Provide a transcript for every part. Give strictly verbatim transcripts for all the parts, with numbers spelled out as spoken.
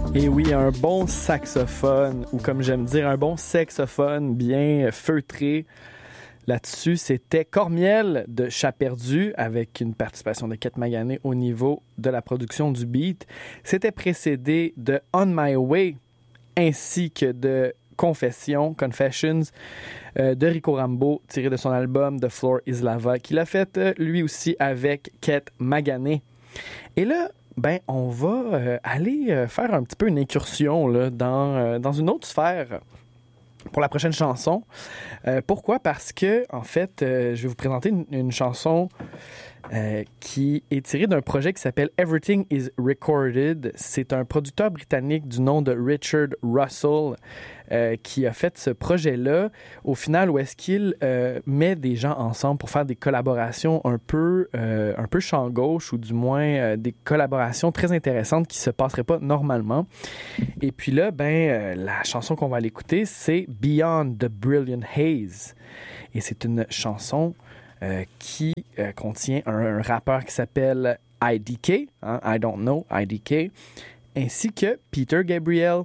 Et oui, un bon saxophone, ou comme j'aime dire, un bon saxophone bien feutré. Là-dessus, c'était Cormiel de Chat Perdu avec une participation de Kate Magané au niveau de la production du beat. C'était précédé de On My Way ainsi que de Confession, Confessions euh, de Rico Rambo, tiré de son album The Floor is Lava, qu'il a fait euh, lui aussi avec Kate Magané. Et là, ben, on va euh, aller euh, faire un petit peu une incursion là, dans, euh, dans une autre sphère pour la prochaine chanson. Euh, pourquoi? Parce que, en fait, euh, je vais vous présenter une, une chanson euh, qui est tirée d'un projet qui s'appelle Everything is Recorded. C'est un producteur britannique du nom de Richard Russell euh, qui a fait ce projet-là. Au final, où est-ce qu'il euh, met des gens ensemble pour faire des collaborations un peu, euh, un peu champ gauche, ou du moins euh, des collaborations très intéressantes qui se passeraient pas normalement. Et puis là, ben, euh, la chanson qu'on va aller écouter, c'est Beyond the Brilliant Haze. Et c'est une chanson euh, qui euh, contient un, un rappeur qui s'appelle I D K, hein, I Don't Know, I D K, ainsi que Peter Gabriel.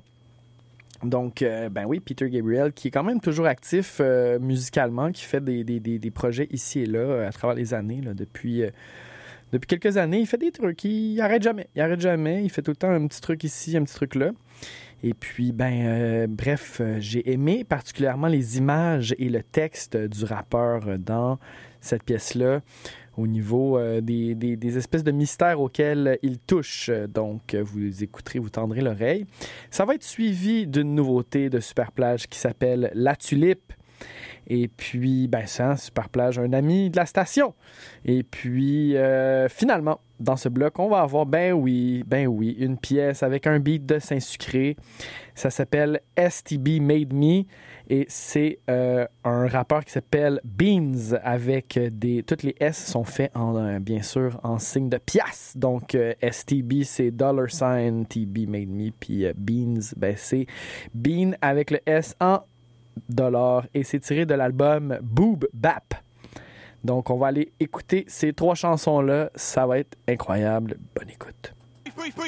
Donc, euh, ben oui, Peter Gabriel, qui est quand même toujours actif euh, musicalement, qui fait des, des, des, des projets ici et là euh, à travers les années, là, depuis... Euh, Depuis quelques années, il fait des trucs. Il arrête jamais. Il arrête jamais. Il fait tout le temps un petit truc ici, un petit truc là. Et puis, ben, euh, bref, euh, j'ai aimé particulièrement les images et le texte du rappeur dans cette pièce-là, au niveau euh, des, des, des espèces de mystères auxquels il touche. Donc, vous écouterez, vous tendrez l'oreille. Ça va être suivi d'une nouveauté de Superplage qui s'appelle La Tulipe. Et puis, ben ça, Superplage, un ami de la station. Et puis, euh, finalement, dans ce bloc, on va avoir, ben oui, ben oui, une pièce avec un beat de Saint-Sucré. Ça s'appelle S T B Made Me. Et c'est euh, un rappeur qui s'appelle Beans, avec des... Toutes les S sont faits, en, euh, bien sûr, en signe de pièce. Donc, euh, S T B, c'est dollar sign, T B Made Me. Puis euh, Beans, ben c'est Bean avec le S en dollars, et c'est tiré de l'album Boob Bap. Donc, on va aller écouter ces trois chansons-là. Ça va être incroyable. Bonne écoute.